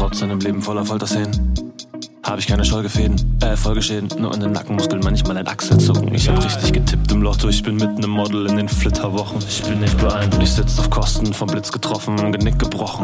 Sportszenen im Leben voller Folterszenen. Hab ich keine Folgeschäden, nur in den Nackenmuskeln manchmal ein Achselzucken. Ich hab richtig getippt im Lotto, ich bin mitten im Model in den Flitterwochen. Ich bin nicht beeindruckt, ich sitz auf Kosten, vom Blitz getroffen, Genick gebrochen.